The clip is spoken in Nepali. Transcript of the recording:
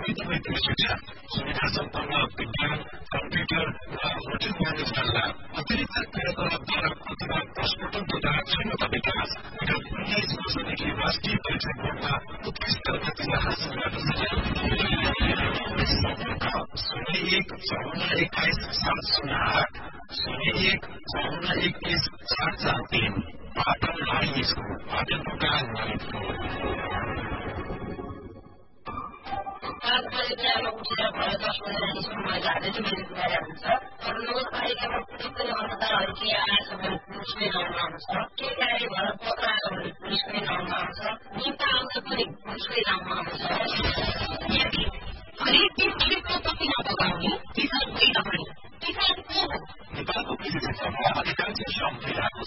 तपाईँ शिक्षा सुविधा सम्पन्न विज्ञान कम्प्युटर र होटल म्यानेजमेन्टलाई अतिरिक्त क्रियाकलापद्वारा प्रतिभा प्रस्फुटन तथा क्षमता विकास विगत 19 वर्षदेखि राष्ट्रिय परीक्षा बोर्डमा उत्कृष्ट नतिजा हासिल गर्न सके। 01 पाटन नारी स्कुल पाटनका नानीको परीक्षामा उठेर भयो 10 बजे स्कुलमा जाँदै मेरो तयारी हुन्छ। अनुरोध पाइएमा कुनै पनि मतदाताहरू के आएछ भने पुलिसले लाउनुहुन्छ, के गाडी भएर पत्र आयो भने पुलिसले लाउनुहुन्छ, निम्ता आउँदा पनि पुलिसले लाउनुहुन्छ।